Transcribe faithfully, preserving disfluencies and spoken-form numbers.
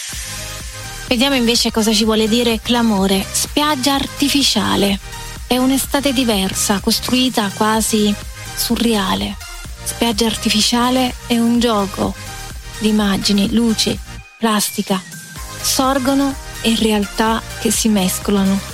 Vediamo invece cosa ci vuole dire clamore. Spiaggia artificiale. È un'estate diversa, costruita quasi surreale. Spiaggia artificiale è un gioco di immagini, luci, plastica. Sorgono e realtà che si mescolano.